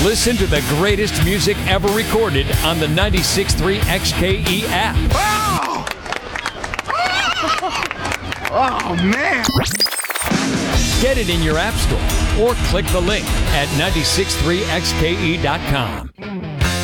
Listen to the greatest music ever recorded on the 96.3 XKE app. Wow! Oh, man. Get it in your app store or click the link at 963xke.com.